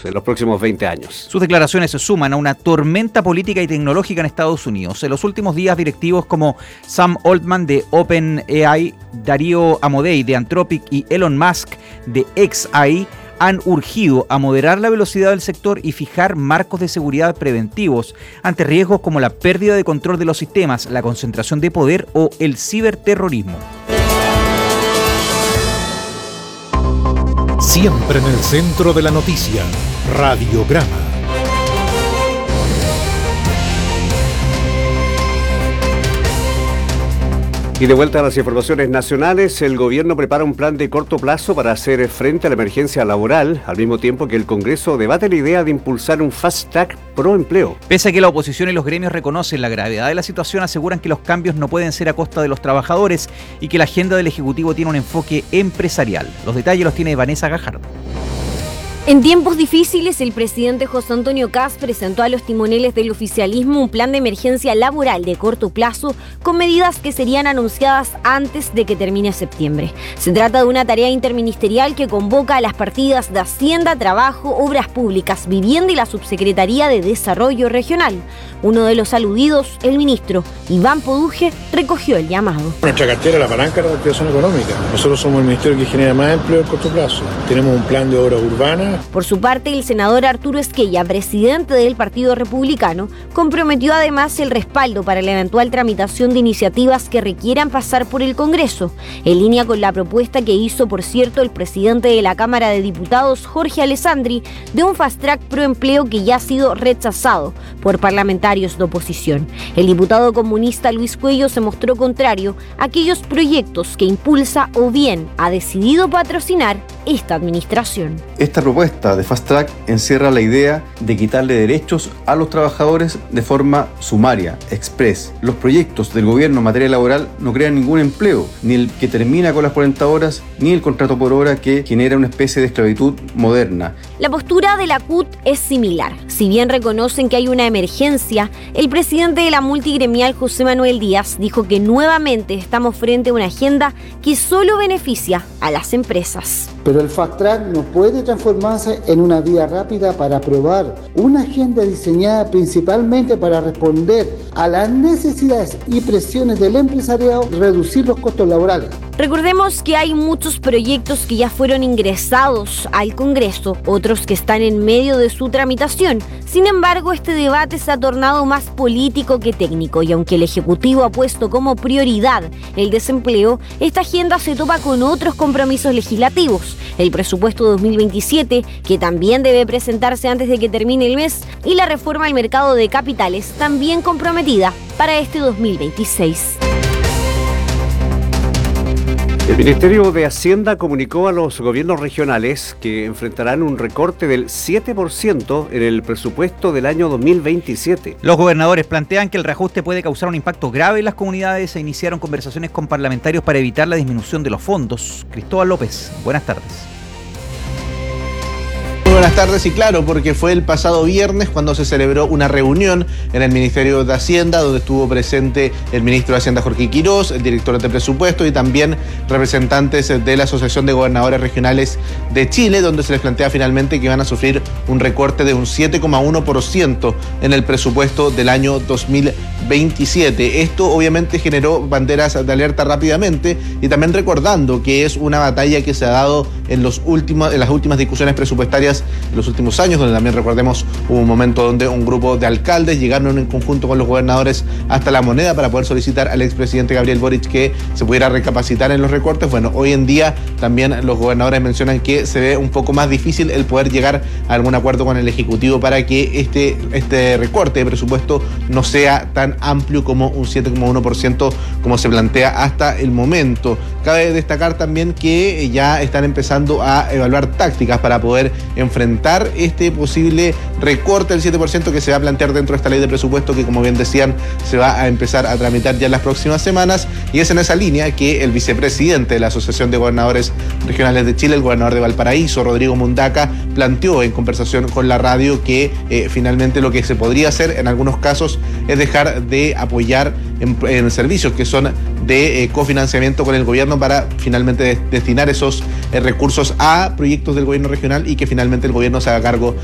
en los próximos 20 años. Sus declaraciones se suman a una tormenta política y tecnológica en Estados Unidos. En los últimos días, directivos como Sam Altman de OpenAI, Darío Amodei de Anthropic y Elon Musk de xAI han urgido a moderar la velocidad del sector y fijar marcos de seguridad preventivos ante riesgos como la pérdida de control de los sistemas, la concentración de poder o el ciberterrorismo. Siempre en el centro de la noticia, Radiograma. Y de vuelta a las informaciones nacionales, el gobierno prepara un plan de corto plazo para hacer frente a la emergencia laboral, al mismo tiempo que el Congreso debate la idea de impulsar un fast track pro empleo. Pese a que la oposición y los gremios reconocen la gravedad de la situación, aseguran que los cambios no pueden ser a costa de los trabajadores y que la agenda del Ejecutivo tiene un enfoque empresarial. Los detalles los tiene Vanessa Gajardo. En tiempos difíciles, el presidente José Antonio Kast presentó a los timoneles del oficialismo un plan de emergencia laboral de corto plazo con medidas que serían anunciadas antes de que termine septiembre. Se trata de una tarea interministerial que convoca a las partidas de Hacienda, Trabajo, Obras Públicas, Vivienda y la Subsecretaría de Desarrollo Regional. Uno de los aludidos, el ministro Iván Poduje, recogió el llamado. Nuestra cartera es la palanca de la reactivación económica. Nosotros somos el ministerio que genera más empleo a corto plazo. Tenemos un plan de obras urbanas. Por su parte, el senador Arturo Esquella, presidente del Partido Republicano, comprometió además el respaldo para la eventual tramitación de iniciativas que requieran pasar por el Congreso, en línea con la propuesta que hizo, por cierto, el presidente de la Cámara de Diputados, Jorge Alessandri, de un fast track pro empleo que ya ha sido rechazado por parlamentarios de oposición. El diputado comunista Luis Cuello se mostró contrario a aquellos proyectos que impulsa o bien ha decidido patrocinar esta administración. Esta propuesta de Fast Track encierra la idea de quitarle derechos a los trabajadores de forma sumaria, express. Los proyectos del gobierno en materia laboral no crean ningún empleo, ni el que termina con las 40 horas, ni el contrato por hora que genera una especie de esclavitud moderna. La postura de la CUT es similar. Si bien reconocen que hay una emergencia, el presidente de la multigremial, José Manuel Díaz, dijo que nuevamente estamos frente a una agenda que solo beneficia a las empresas. Pero el fast track no puede transformarse en una vía rápida para aprobar una agenda diseñada principalmente para responder a las necesidades y presiones del empresariado y reducir los costos laborales. Recordemos que hay muchos proyectos que ya fueron ingresados al Congreso, otros que están en medio de su tramitación. Sin embargo, este debate se ha tornado más político que técnico y aunque el Ejecutivo ha puesto como prioridad el desempleo, esta agenda se topa con otros compromisos legislativos. El presupuesto 2027, que también debe presentarse antes de que termine el mes, y la reforma al mercado de capitales, también comprometida para este 2026. El Ministerio de Hacienda comunicó a los gobiernos regionales que enfrentarán un recorte del 7% en el presupuesto del año 2027. Los gobernadores plantean que el reajuste puede causar un impacto grave en las comunidades e iniciaron conversaciones con parlamentarios para evitar la disminución de los fondos. Cristóbal López, buenas tardes. Buenas tardes, y claro, porque fue el pasado viernes cuando se celebró una reunión en el Ministerio de Hacienda, donde estuvo presente el ministro de Hacienda Jorge Quirós, el director de presupuesto y también representantes de la Asociación de Gobernadores Regionales de Chile, donde se les plantea finalmente que van a sufrir un recorte de un 7,1% en el presupuesto del año 2027. Esto obviamente generó banderas de alerta rápidamente y también recordando que es una batalla que se ha dado en las últimas discusiones presupuestarias en los últimos años, donde también recordemos hubo un momento donde un grupo de alcaldes llegaron en conjunto con los gobernadores hasta La Moneda para poder solicitar al expresidente Gabriel Boric que se pudiera recapacitar en los recortes. Bueno, hoy en día también los gobernadores mencionan que se ve un poco más difícil el poder llegar a algún acuerdo con el Ejecutivo para que este recorte de presupuesto no sea tan amplio como un 7,1% como se plantea hasta el momento. Cabe destacar también que ya están empezando a evaluar tácticas para poder enfrentar este posible recorte del 7% que se va a plantear dentro de esta ley de presupuesto que, como bien decían, se va a empezar a tramitar ya en las próximas semanas, y es en esa línea que el vicepresidente de la Asociación de Gobernadores Regionales de Chile, el gobernador de Valparaíso, Rodrigo Mundaca, planteó en conversación con la radio que finalmente lo que se podría hacer en algunos casos es dejar de apoyar en servicios que son de cofinanciamiento con el gobierno para finalmente destinar esos recursos a proyectos del gobierno regional y que finalmente el gobierno se haga cargo